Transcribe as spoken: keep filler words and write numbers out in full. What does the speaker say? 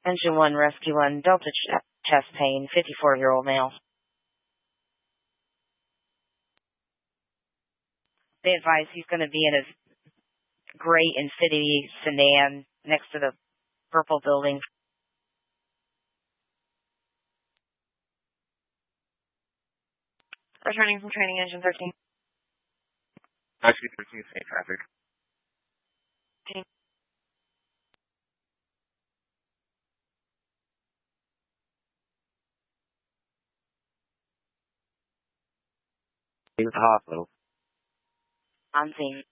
Engine one, Rescue one, Delta ch- chest pain, fifty-four-year-old male. They advise he's going to be in his gray Infiniti sedan next to the purple building. Returning from training, engine thirteen. Actually, thirteen, same traffic. He was at the hospital. On scene.